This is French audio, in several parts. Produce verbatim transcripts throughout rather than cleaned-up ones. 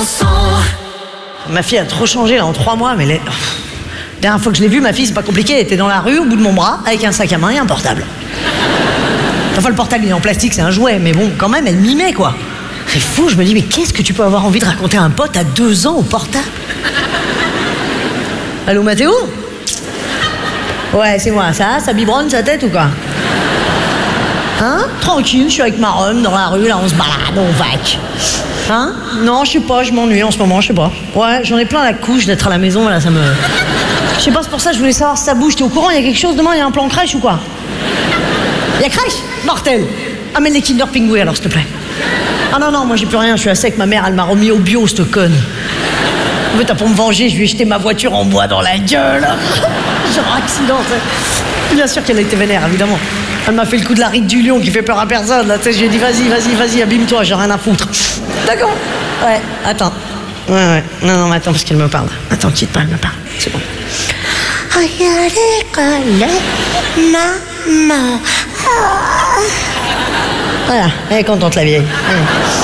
chanson. Ma fille a trop changé là en trois mois, mais les... La dernière fois que je l'ai vue, ma fille, c'est pas compliqué, elle était dans la rue, au bout de mon bras, avec un sac à main et un portable. Enfin, le portable, il est en plastique, c'est un jouet, mais bon, quand même, elle mimait, quoi. C'est fou, je me dis, mais qu'est-ce que tu peux avoir envie de raconter à un pote à deux ans au portable? Allô, Mathéo? Ouais, c'est moi, ça, ça biberonne sa tête ou quoi? Hein? Tranquille, je suis avec ma rhum dans la rue, là, on se balade, on vaque. Hein? Non, je sais pas, je m'ennuie en ce moment, je sais pas. Ouais, j'en ai plein la couche d'être à la maison, là, ça me... Je sais pas, c'est pour ça que je voulais savoir si ça bouge. T'es au courant, il y a quelque chose demain, il y a un plan crèche ou quoi? Il y a crèche? Mortel! Amène les Kinder Pingouins alors, s'il te plaît. Ah non, non, moi j'ai plus rien, je suis à sec, ma mère, elle m'a remis au bio, cette conne. En fait, pour me venger, je lui ai jeté ma voiture en bois dans la gueule. Genre accident, t'sais. Bien sûr qu'elle a été vénère, évidemment. Elle m'a fait le coup de la ride du lion qui fait peur à personne, là, tu sais, je lui ai dit, vas-y, vas-y, vas-y, abîme-toi, j'ai rien à foutre. D'accord? Ouais, attends. Ouais, ouais, non, non, mais attends, parce qu'elle me parle. Attends, quitte pas, elle me parle, c'est bon. Maman. Voilà, elle est contente, la vieille. Allez.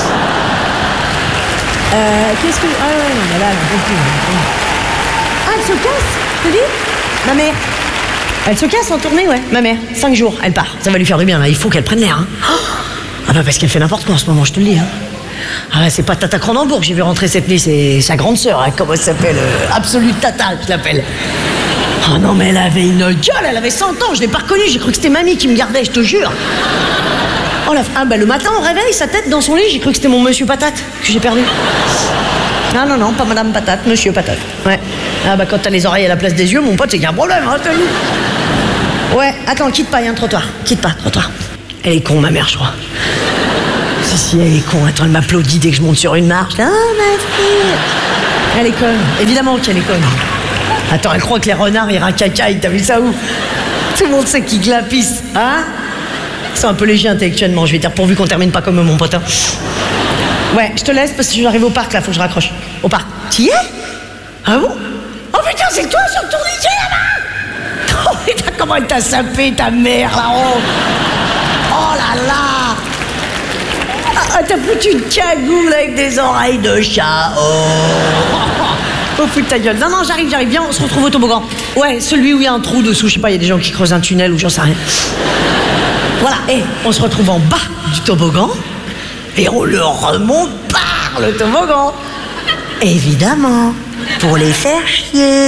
Euh, qu'est-ce que... Ah ouais, non, mais là, elle en peut plus. Ah, elle se casse, je te dis? Ma mère. Elle se casse en tournée, ouais. Ma mère, cinq jours, elle part. Ça va lui faire du bien, là. Il faut qu'elle prenne l'air, hein. Ah bah, parce qu'elle fait n'importe quoi en ce moment, je te le dis, hein. Ah bah, c'est pas Tata Cronenbourg, j'ai vu rentrer cette nuit, c'est sa grande sœur, hein. Comment elle s'appelle? euh, Absolue Tata, je l'appelle. Oh non, mais elle avait une gueule, elle avait cent ans, je l'ai pas reconnue, j'ai cru que c'était mamie qui me gardait, je te jure. Oh la... Ah bah, le matin, au réveil, sa tête dans son lit, j'ai cru que c'était mon monsieur Patate que j'ai perdu. Non, non, non, pas Madame Patate, Monsieur Patate. Ouais. Ah bah, quand t'as les oreilles à la place des yeux, mon pote, c'est qu'il y a un problème, hein, t'as vu? Ouais, attends, quitte pas, il y a un trottoir. Quitte pas, trottoir. Elle est con, ma mère, je crois. Si, si, elle est con. Attends, elle m'applaudit dès que je monte sur une marche. Ah, ma fille. Elle est conne. Évidemment qu'elle est conne. Attends, elle croit que les renards, ils racacaillent. T'as vu ça où? Tout le monde sait qu'ils glapissent. Hein? C'est un peu léger intellectuellement, je vais dire, pourvu qu'on termine pas comme mon pote. Hein. Ouais, je te laisse parce que j'arrive au parc, là, faut que je raccroche. Au parc. T'y es? Ah bon? Oh putain, c'est toi sur le tourniquet, là-bas? Oh putain, comment elle t'a sapé, ta mère, là-haut? Oh là là! Ah, t'as foutu une cagoule avec des oreilles de chat. Oh! Oh, fous de ta gueule. Non, non, j'arrive, j'arrive. Viens, on se retrouve au toboggan. Ouais, celui où il y a un trou dessous. Je sais pas, il y a des gens qui creusent un tunnel ou j'en sais rien. Voilà, et on se retrouve en bas du toboggan et on le remonte par le toboggan. Évidemment, pour les faire chier.